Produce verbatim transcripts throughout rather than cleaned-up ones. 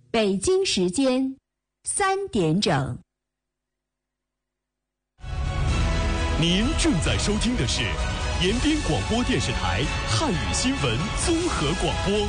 北京时间三点整。 您正在收听的是延边广播电视台汉语新闻综合广播。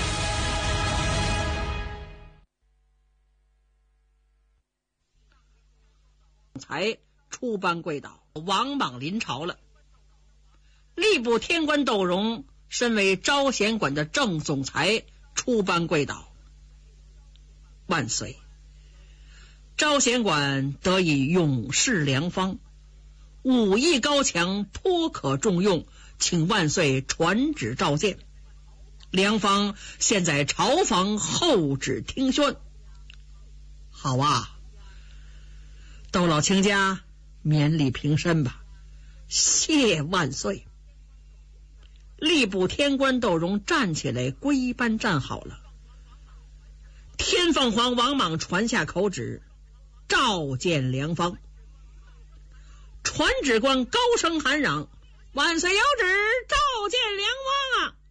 才出班跪倒，王莽临朝了。吏部天官窦融身为昭显馆的正总裁出班跪倒，万岁！昭显馆得以永世良方，武艺高强，颇可重用，请万岁传旨召见。良方现在朝房候旨听宣。好啊，窦老卿家免礼平身吧，谢万岁。吏部天官窦融站起来，归班站好了。天凤凰王莽传下口旨，召见良方。传旨官高声喊嚷：万岁有旨，召见良方啊！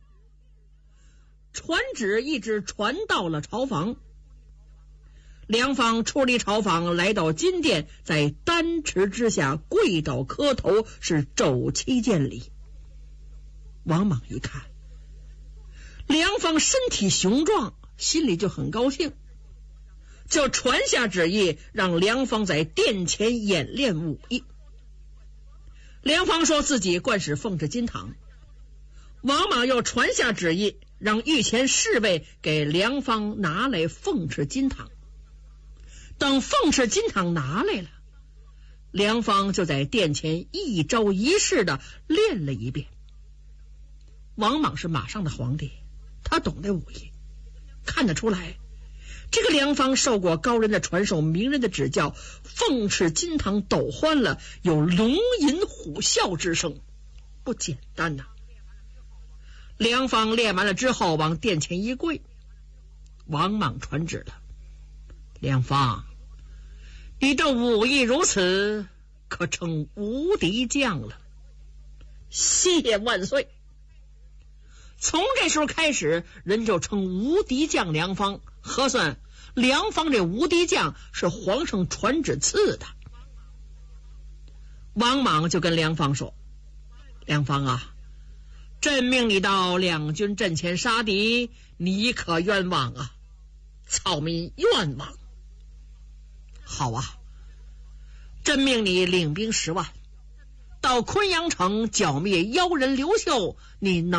传旨一直传到了朝房。良方出离朝房，来到金殿，在丹池之下跪倒磕头，是肘七见礼。王莽一看良方身体雄壮，心里就很高兴，就传下旨意，让良方在殿前演练武艺。良方说自己惯使奉旨金堂，王莽又传下旨意，让御前侍卫给良方拿来奉旨金堂。等奉旨金堂拿来了，良方就在殿前一招一式的练了一遍。王莽是马上的皇帝，他懂得武艺，看得出来这个良方受过高人的传授，名人的指教，奉旨金堂抖欢了，有龙吟虎啸之声，不简单呐、啊。良方练完了之后，往殿前一跪。王莽传旨了：良方，你的武艺如此，可称无敌将了。谢万岁。从这时候开始，人就称无敌将良方，核算良方这无敌将是皇上传旨赐的。王莽就跟良方说：良方啊，朕命你到两军阵前杀敌，你可冤枉啊！草民冤枉。好啊，朕命你领兵十万，到昆阳城剿灭妖人刘秀，你能